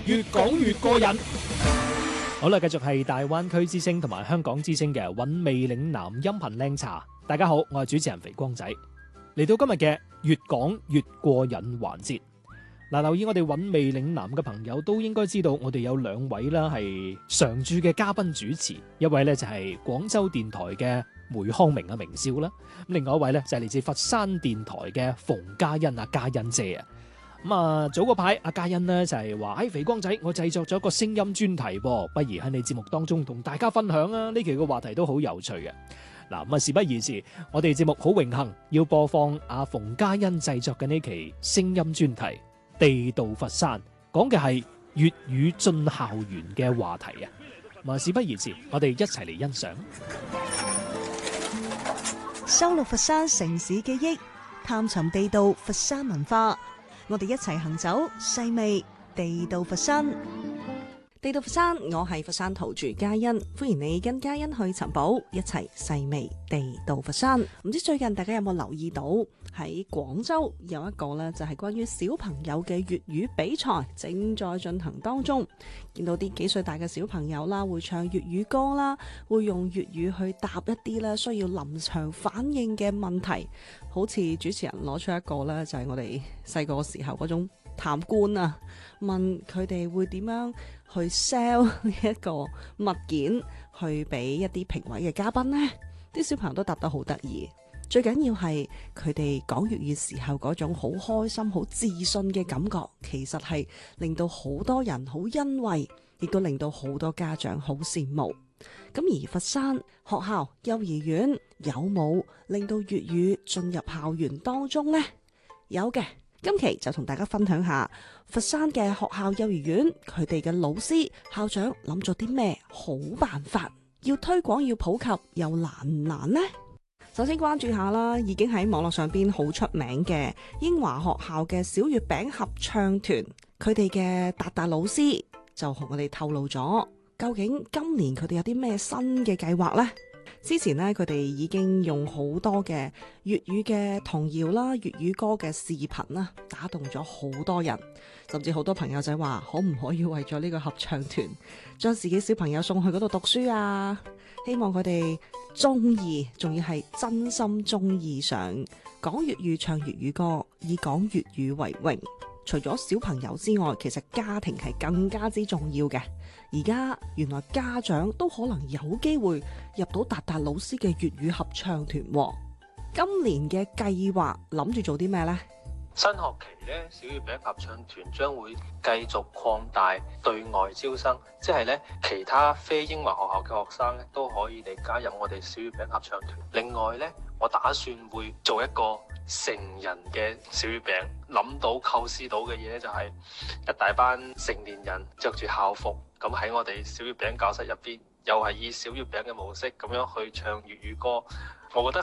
越講越過癮。好啦，繼續係大灣區之聲同埋香港之聲嘅韻味嶺南音頻靚茶。大家好，我係主持人肥光仔。嚟到今日嘅越講越過癮環節。嗱，留意我哋韻味嶺南嘅朋友都應該知道，我哋有兩位啦係常駐嘅嘉賓主持，一位呢就係廣州電台嘅梅康明啊明少啦，咁另外一位呢就係嚟自佛山電台嘅馮嘉欣啊嘉欣姐啊。早嗰排阿嘉欣呢就係話，肥光仔，我製作咗個聲音專題噃，不如喺你節目當中同大家分享啊！呢期個話題都好有趣嘅。嗱，事不宜遲，我哋節目好榮幸要播放阿馮嘉欣製作嘅呢期聲音專題《地道佛山》，講嘅係粵語進校園嘅話題啊！事不宜遲，我哋一齊嚟欣賞。 收錄佛山城市記憶，探尋地道佛山文化。我哋一齊行走細味地道佛山。地道佛山，我係佛山土著嘉欣，歡迎你跟嘉欣去尋寶，一齊細味地道佛山。唔知最近大家有冇留意到喺廣州有一個呢，就係關於小朋友嘅粵語比賽正在進行當中。見到啲幾歲大嘅小朋友啦，會唱粵語歌啦，會用粵語去答一啲咧需要臨場反應嘅問題。好似主持人攞出一個咧，就係我哋細個時候嗰種探官啊，問佢哋會點樣去 sell 呢一個物件去俾一啲評委嘅嘉賓呢？啲小朋友都答得好得意。最緊要係佢哋講粵語時候嗰種好開心、好自信嘅感覺，其實係令到好多人好欣慰，亦都令到好多家長好羨慕。咁而佛山學校、幼兒園有冇令到粵語進入校園當中呢？有嘅，今期就同大家分享下佛山嘅學校、幼兒園佢哋嘅老師、校長諗咗啲咩好辦法，要推廣、要普及，又難唔難呢？首先關注下啦，已經喺網絡上邊好出名嘅英華學校嘅小月餅合唱團，佢哋嘅達達老師就同我哋透露咗，究竟今年佢哋有啲咩新嘅計劃呢？之前呢，佢哋已經用好多嘅粵語嘅童謠啦、粵語歌嘅視頻啦，打動咗好多人，甚至好多朋友仔話，可唔可以為咗呢個合唱團，將自己小朋友送去嗰度讀書啊？希望佢哋中意，仲要係真心中意上講粵語、唱粵語歌，以講粵語為榮。除咗小朋友之外，其實家庭係更加之重要嘅。而家原來家長都可能有機會入到達達老師嘅粵語合唱團。今年嘅計劃諗住做啲咩呢？ 新學期咧，小月餅合唱團將會繼續擴大對外招生，即係咧其他非英華學校嘅學生咧都可以嚟加入我哋小月餅合唱團。另外咧，我打算會做一個成人嘅小月餅，諗到構思到嘅嘢咧就係一大班成年人着住校服，咁喺我哋小月餅教室入邊，又係以小月餅嘅模式咁樣去唱粵語歌。我覺得